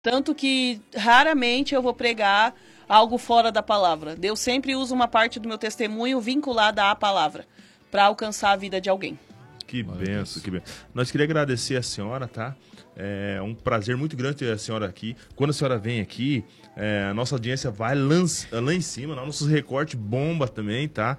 Tanto que raramente eu vou pregar algo fora da palavra. Deus sempre usa uma parte do meu testemunho vinculada à palavra, para alcançar a vida de alguém. Que benção, que benção. Nós queríamos agradecer a senhora, tá? É um prazer muito grande ter a senhora aqui. Quando a senhora vem aqui, a nossa audiência vai lá em cima, nossos recortes bomba também, tá?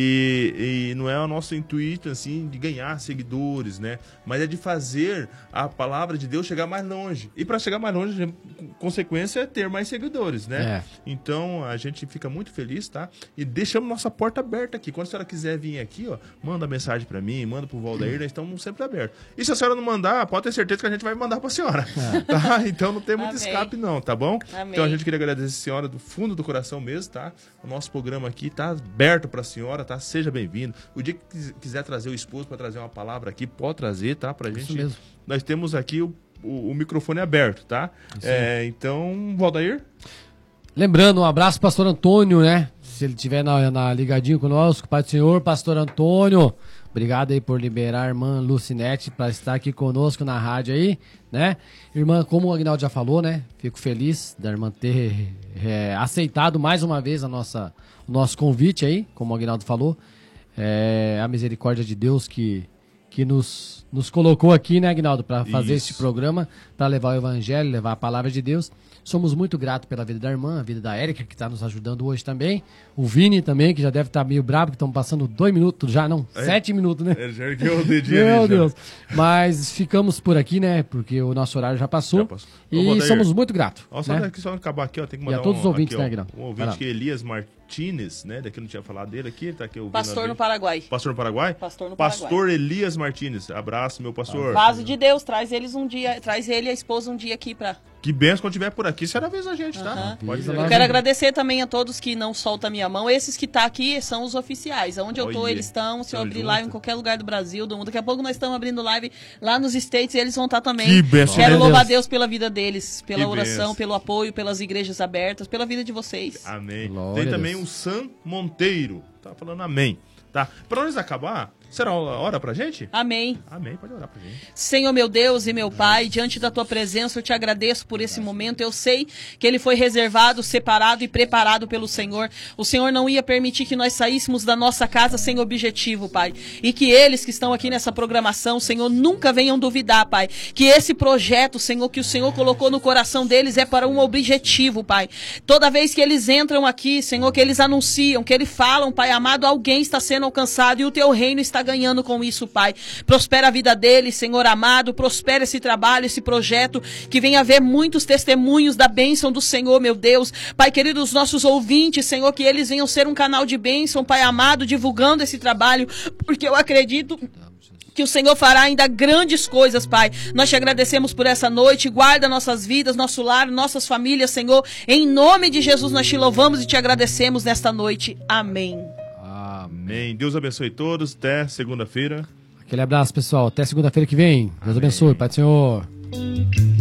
E não é o nosso intuito, assim, de ganhar seguidores, né? Mas é de fazer a palavra de Deus chegar mais longe. E para chegar mais longe, consequência é ter mais seguidores, né? Então, a gente fica muito feliz, tá? E deixamos nossa porta aberta aqui. Quando a senhora quiser vir aqui, ó, manda mensagem para mim, manda pro Valdair, nós estamos sempre abertos. E se a senhora não mandar, pode ter certeza que a gente vai mandar pra senhora, tá? Então não tem muito escape não, tá bom? Amém. Então a gente queria agradecer a senhora do fundo do coração mesmo, tá? O nosso programa aqui tá aberto pra senhora, tá? Seja bem-vindo. O dia que quiser trazer o esposo pra trazer uma palavra aqui, pode trazer, tá? Pra gente. Isso mesmo. Nós temos aqui o microfone aberto, tá? Então, Valdair? Lembrando, um abraço pro pastor Antônio, né? Se ele estiver ligadinho conosco, Pai do Senhor, pastor Antônio. Obrigado aí por liberar a irmã Lucinete para estar aqui conosco na rádio aí, né? Irmã, como o Aguinaldo já falou, né? Fico feliz da irmã ter aceitado mais uma vez o nosso convite aí, como o Aguinaldo falou. A misericórdia de Deus que nos colocou aqui, né, Aguinaldo, para fazer esse programa, para levar o evangelho, levar a palavra de Deus. Somos muito gratos pela vida da irmã, a vida da Érica, que está nos ajudando hoje também. O Vini também, que já deve estar meio bravo, que estamos passando 2 minutos já, não, 7 minutos, né? Ele já ergueu o dedinho. Meu Deus. Mas ficamos por aqui, né? Porque o nosso horário já passou. E somos muito gratos. Só acabar aqui, ó, tem que mandar e a todos os ouvintes, aqui, né, Aguinaldo? Um ouvinte que é Elias Martínez, né? Daqui eu não tinha falado dele aqui, tá aqui ouvindo. Pastor no Paraguai. Pastor no Paraguai? Pastor no Paraguai. Pastor Elias Martínez. Abraço, meu pastor. Vaso de Deus, traz ele e a esposa um dia aqui pra... Que benção, quando estiver por aqui, será vez a gente, tá? Pode eu quero agradecer também a todos que não soltam a minha mão. Esses que tá aqui são os oficiais. Onde eu tô, eles estão. Se eu abrir live em qualquer lugar do Brasil, do mundo. Daqui a pouco nós estamos abrindo live lá nos States e eles vão estar também. Que benção. Quero louvar Deus pela vida deles, pela oração, pelo apoio, pelas igrejas abertas, pela vida de vocês. Amém. Tem também o Sam Monteiro. Tá falando amém. Tá? Pra nós acabar, será a hora pra gente? Amém. Amém, pode orar pra gente. Senhor meu Deus e meu Pai, diante da tua presença eu te agradeço por esse momento. Eu sei que ele foi reservado, separado e preparado pelo Senhor. O Senhor não ia permitir que nós saíssemos da nossa casa sem objetivo, Pai. E que eles que estão aqui nessa programação, Senhor, nunca venham duvidar, Pai. Que esse projeto, Senhor, que o Senhor colocou no coração deles é para um objetivo, Pai. Toda vez que eles entram aqui, Senhor, que eles anunciam, que eles falam, Pai amado, alguém está sendo alcançado e o teu reino está ganhando com isso, Pai. Prospera a vida deles, Senhor amado, prospera esse trabalho, esse projeto, que venha haver muitos testemunhos da bênção do Senhor, meu Deus. Pai querido, os nossos ouvintes, Senhor, que eles venham ser um canal de bênção, Pai amado, divulgando esse trabalho, porque eu acredito que o Senhor fará ainda grandes coisas, Pai. Nós te agradecemos por essa noite. Guarda nossas vidas, nosso lar, nossas famílias, Senhor. Em nome de Jesus nós te louvamos e te agradecemos nesta noite. Amém. Amém. Deus abençoe todos. Até segunda-feira. Aquele abraço, pessoal. Até segunda-feira que vem. Deus abençoe. Pai do Senhor.